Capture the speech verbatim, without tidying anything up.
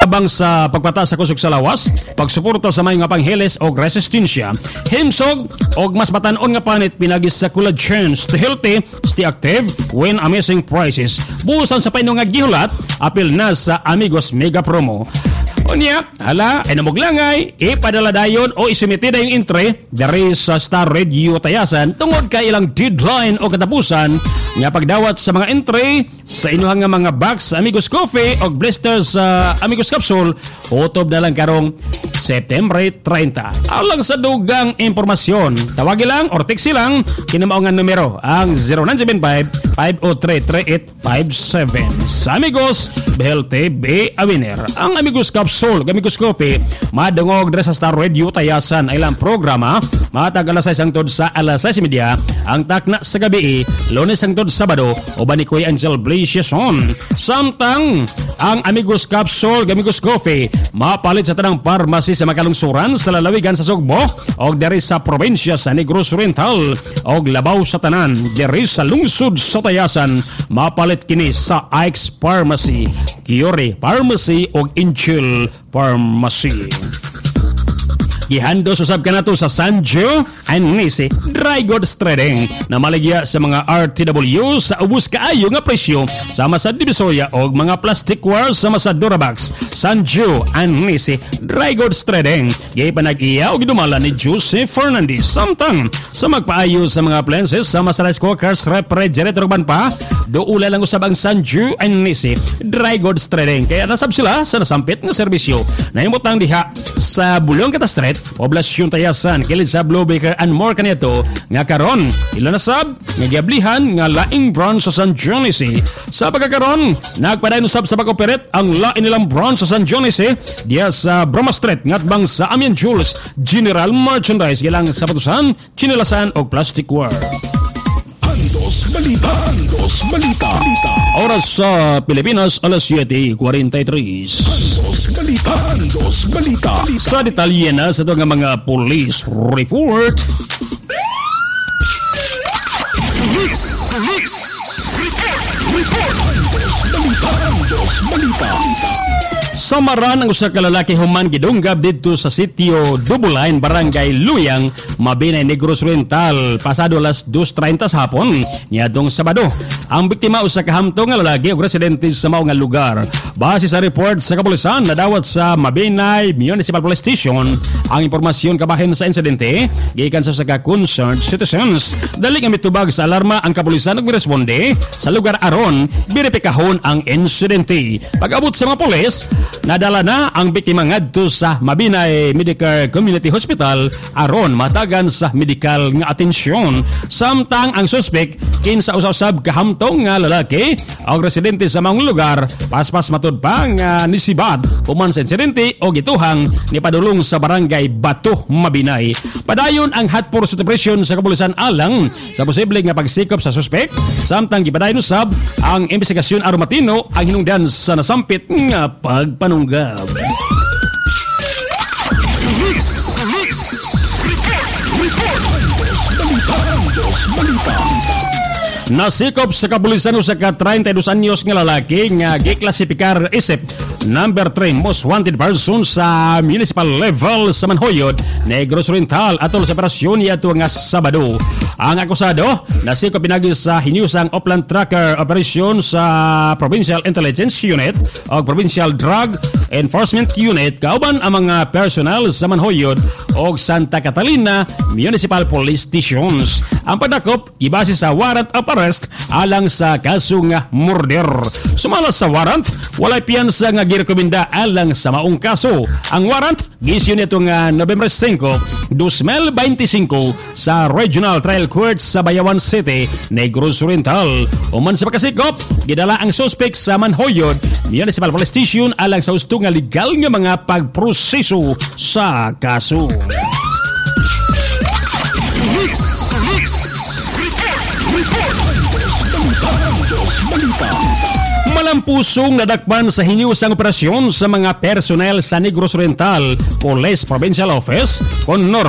tabang sa pagpata sa kusog sa lawas, pagsuporta sa may nga panghilis o resistensya, himsog o mas batanon nga panit pinagis sa collagen, stay healthy, stay active, win amazing prizes. Buusan sa paino nga gihulat, apil na sa Amigos Mega Promo. Unya, hala, ay namuglangay, ipadala dayon o isimiti na yung entry dari sa Star Radio Tayasan tungod kay ilang deadline o katapusan nga pagdawat sa mga entry sa inuhang nga mga box sa Amigos Coffee o blisters sa Amigos Capsule utob na lang karong September thirty. Alang sa dugang impormasyon, tawagi lang or text lang kinamao nga numero ang zero nine seven five, five oh three, three eight five seven. Sa Amigos, Behelte B. Awiner. Ang Amigos Capsule, Amigos Coffee, madungog dres sa Star Radio Tayasan ay ilang programa, matag alas sais hangtod sa alas sais media, ang takna sa gabi, Lunes hangtod Sabado, o banikoy Angel Blaziason. Samtang, ang Amigos Capsule, Amigos Coffee, mapalit sa tanang pharmacy sa makalungsuran sa lalawigan sa Sugbo, o deri sa probinsya sa Negros Oriental, o labaw sa tanan, deri sa lungsod sa Tayasan, mapalit kini sa Ike's Pharmacy, Kiore Pharmacy, o Inchil Pharmacy. Gihando susab ka na to sa Sanjo and Nisi Dry Goods Trading na maligya sa mga R T W sa ubos kaayo nga presyo sama sa Divisoria o mga plasticware sama sa Durabox. Sanjo and Nisi Dry Goods Trading gay panag-iya o gidumala ni Jose Fernandez. Samtang sa magpaayo sa mga appliances sama sa rice cookers, refrigerator ban pa, doula lang usab ang Sanjo and Nisi Dry Goods Trading. Kaya nasab sila sa nasampit nga serbisyo na himutang diha sa Bulong Kata Street, Poblasyon Tayasan, kilid sa Blue Baker and more kanito nga karon ilo nasab nga giablihan nga laing branch sa San Jose. Sa pagkakaron nagpadayon usab sa pag-operate ang lain nilang branch sa San Jose diya sa Broma Street ngatbang sa Amian Jules General Merchandise gilang sa patusan, chinilasan o plasticware. Andos Balita, Andos Balita. Oras sa Pilipinas alas siete forty-three. Andos Balita, Andos Balita. Sa detalye na sa ito nga mga police report. Police, police, report, report. Andos Balita, Andos Balita. Samaran ang usa ka lalaki human gidunggab didto sa sitio Dubulain, Barangay Luyang, Mabinay, Negros Oriental, pasado alas dos treinta sa hapon niadtong Sabado. Ang biktima usa ka hamtong nga lalaki ug residente sa mao nga lugar. Base sa report sa kapulisan nadawat sa Mabinay Municipal Police Station ang impormasyon kabahin sa insidente gikan sa usa ka concerned citizens. Dali nga mitubag sa alarma ang kapulisan ug miresponde sa lugar aron beripikahon ang insidente. Pag-abot sa mga pulis, nadala na ang biktima ngadto sa Mabinay Medical Community Hospital aron matagan sa medical nga atensyon. Samtang ang suspect kinsa usab kahamtong nga lalaki ang residente sa mga lugar paspas matud pa nga nisibad human sa insidente o gituhang ni padulong sa Barangay Bato, Mabinay. Padayon ang hot pursuit operation sa kapulisan alang sa posible nga pagsikop sa suspect. Samtang gipadayon usab ang investigasyon aron matino ang hinungdan sa nasampit nga pagpanunggab. Police, police, report, report. Andos Balita. Nasikop sa kapulisan usa ka thirty-two anyos nga lalaki nga giklasifikar isip number three most wanted person sa municipal level sa Manhoyod, Negros Oriental atol sa operasyon niadto nga Sabado. Ang akusado nasikop pinagi sa hinyusang Upland Tracker Operation sa Provincial Intelligence Unit o Provincial Drug Enforcement Unit kauban ang mga personnel sa Manhoyod o Santa Catalina Municipal Police Stations. Ang padakop ibase sa warrant of arrest alang sa kaso nga murder. Sumala sa warrant, walay piyansa nga girekomenda alang sa maong kaso. Ang warrant gisyu nito nga November five, twenty twenty-five sa Regional Trial Court sa Bayawan City, Negros Oriental. Uman sa pagkasikop, gidala ang suspect sa Manhoyod Municipal Police Station alang sa husto nga legal nga mga pagproseso sa kaso. Police, police, report, report. Andos Balita. Malampusong nadakpan sa hiniusang operasyon sa mga personnel sa Negros Oriental Police Provincial Office, Honor